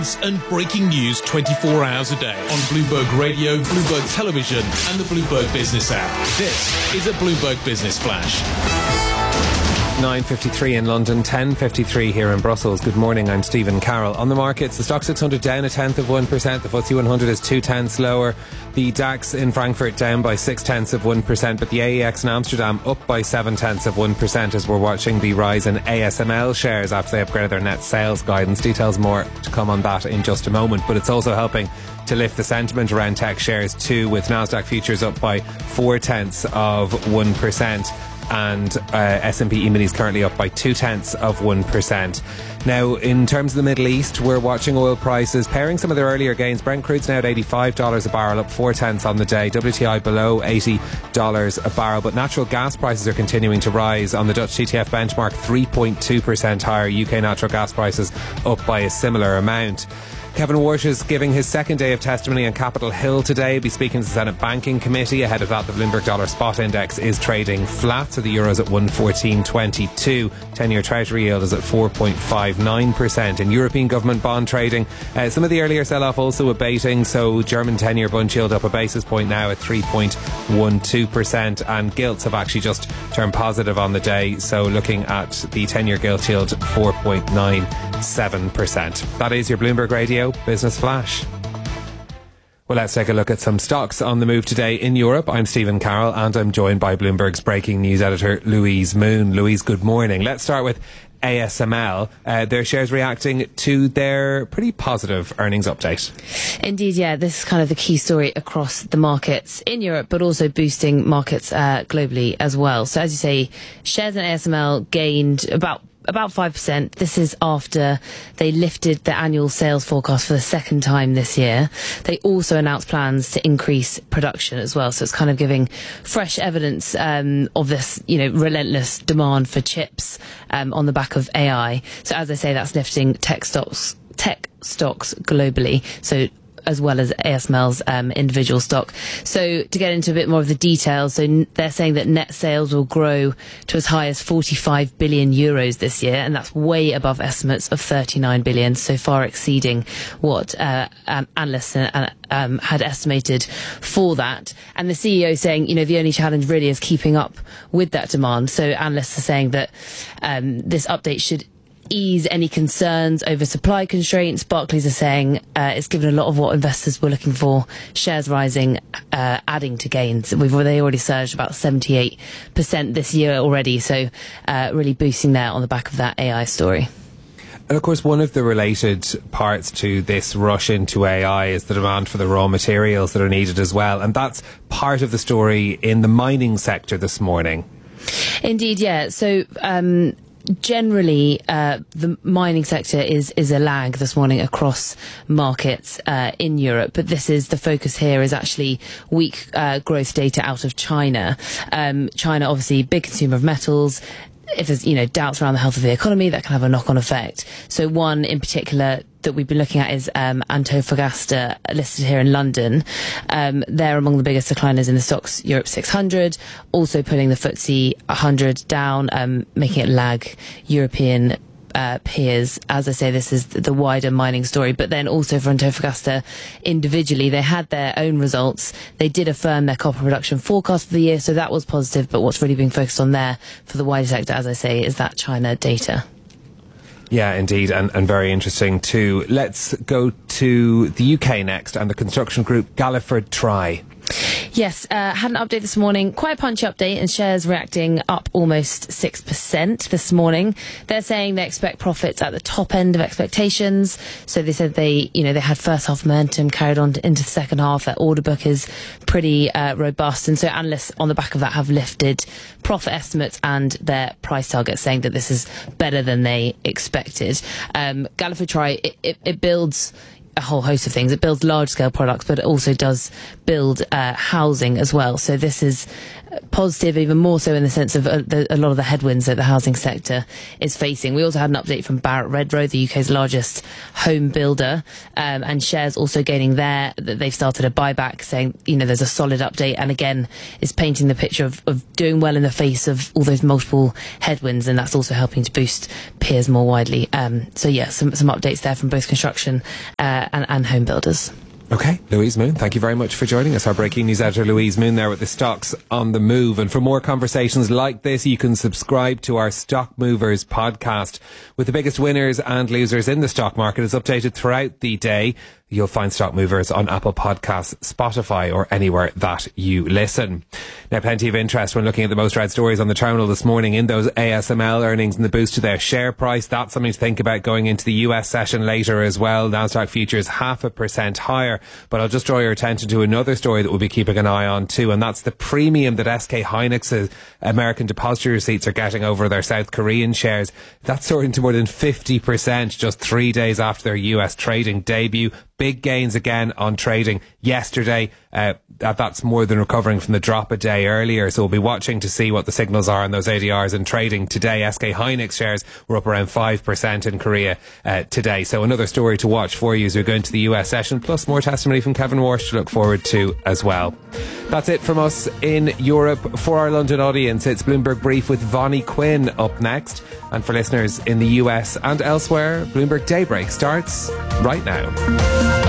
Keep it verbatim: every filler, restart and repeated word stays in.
events and breaking news twenty-four hours a day on Bloomberg Radio, Bloomberg Television and the Bloomberg Business app. This is a Bloomberg Business Flash. nine fifty-three in London, ten fifty-three here in Brussels. Good morning, I'm Stephen Carroll. On the markets, the Stock six hundred down a tenth of one percent, the F T S E one hundred is two tenths lower, the DAX in Frankfurt down by six tenths of one percent, but the A E X in Amsterdam up by seven tenths of one percent as we're watching the rise in A S M L shares after they upgraded their net sales guidance. Details more to come on that in just a moment, but it's also helping to lift the sentiment around tech shares too, with Nasdaq futures up by four tenths of one percent. And uh, S and P E-minis currently up by two tenths of one percent. Now, in terms of the Middle East, we're watching oil prices pairing some of their earlier gains. Brent crude's now at eighty-five dollars a barrel, up four tenths on the day. W T I below eighty dollars a barrel, but natural gas prices are continuing to rise. On the Dutch T T F benchmark, three point two percent higher. U K natural gas prices up by a similar amount. Kevin Warsh is giving his second day of testimony on Capitol Hill today. He'll be speaking to the Senate Banking Committee. Ahead of that, the Bloomberg Dollar Spot Index is trading flat, so the Euro's at one fourteen twenty-two. ten-year Treasury yield is at four point five nine percent. In European government bond trading, uh, some of the earlier sell-off also abating, so German ten-year bund yield up a basis point now at three point one two percent, and gilts have actually just turned positive on the day, so looking at the ten-year gilt yield four point nine seven percent. That is your Bloomberg Radio Business Flash. Well, let's take a look at some stocks on the move today in Europe. I'm Stephen Carroll and I'm joined by Bloomberg's breaking news editor Louise Moon. Louise, good morning. Let's start with A S M L. Uh, their shares reacting to their pretty positive earnings update. Indeed, yeah. This is kind of the key story across the markets in Europe, but also boosting markets uh, globally as well. So as you say, shares in A S M L gained about About five percent. This is after they lifted the annual sales forecast for the second time this year. They also announced plans to increase production as well. So it's kind of giving fresh evidence um, of this, you know, relentless demand for chips um, on the back of A I. So as I say, that's lifting tech stocks, tech stocks globally. So as well as A S M L's um, individual stock. So to get into a bit more of the details, so n- they're saying that net sales will grow to as high as forty-five billion euros this year, and that's way above estimates of thirty-nine billion, so far exceeding what uh, um, analysts uh, um, had estimated for that. And the C E O saying, you know, the only challenge really is keeping up with that demand. So analysts are saying that um, this update should ease any concerns over supply constraints. Barclays are saying uh, it's given a lot of what investors were looking for, shares rising, uh, adding to gains. We've they already surged about seventy-eight percent this year already, so uh, really boosting there on the back of that A I story. And of course, one of the related parts to this rush into A I is the demand for the raw materials that are needed as well, and that's part of the story in the mining sector this morning. Indeed, yeah. So um generally, uh, the mining sector is, is a lag this morning across markets uh, in Europe, but this is the focus here is actually weak uh, growth data out of China. Um, China, obviously, big consumer of metals. If there's, you know, doubts around the health of the economy, that can have a knock-on effect. So one in particular that we've been looking at is um, Antofagasta, listed here in London. Um, they're among the biggest decliners in the stocks Europe six hundred, also putting the F T S E one hundred down, um, making it lag European Uh, peers. As I say, this is the wider mining story, but then also for Antofagasta individually, they had their own results. They did affirm their copper production forecast for the year, so that was positive, but what's really being focused on there for the wider sector, as I say, is that China data. Yeah, indeed, and, and very interesting too. Let's go to the U K next and the construction group Galliford Try. Yes, uh, had an update this morning, quite a punchy update, and shares reacting up almost six percent this morning. They're saying they expect profits at the top end of expectations. So they said they, you know, they had first half momentum carried on to, into the second half. Their order book is pretty uh, robust. And so analysts on the back of that have lifted profit estimates and their price targets, saying that this is better than they expected. Um, Galliford Try, it, it, it builds a whole host of things. It builds large-scale products, but it also does build uh, housing as well. So this is positive, even more so in the sense of a, the, a lot of the headwinds that the housing sector is facing. We also had an update from Barratt Redrow, the U K's largest home builder, um, and shares also gaining there. That they've started a buyback, saying, you know, there's a solid update, and again, is painting the picture of, of doing well in the face of all those multiple headwinds, and that's also helping to boost peers more widely. Um, so yeah, some, some updates there from both construction uh, and, and home builders. Okay, Louise Moon, thank you very much for joining us. Our breaking news editor Louise Moon there with the stocks on the move. And for more conversations like this, you can subscribe to our Stock Movers podcast with the biggest winners and losers in the stock market. It's updated throughout the day. You'll find Stock Movers on Apple Podcasts, Spotify, or anywhere that you listen. Now, plenty of interest when looking at the most read stories on the terminal this morning in those A S M L earnings and the boost to their share price. That's something to think about going into the U S session later as well. Nasdaq futures half a percent higher. But I'll just draw your attention to another story that we'll be keeping an eye on too, and that's the premium that S K Hynix's American depository receipts are getting over their South Korean shares. That's soaring to more than fifty percent just three days after their U S trading debut. Big gains again on trading yesterday. Uh, that, that's more than recovering from the drop a day earlier. So we'll be watching to see what the signals are on those A D Rs in trading today. S K Hynix shares were up around five percent in Korea uh, today. So another story to watch for you as we go into the U S session, plus more testimony from Kevin Walsh to look forward to as well. That's it from us in Europe. For our London audience, it's Bloomberg Brief with Vonnie Quinn up next. And for listeners in the U S and elsewhere, Bloomberg Daybreak starts right now.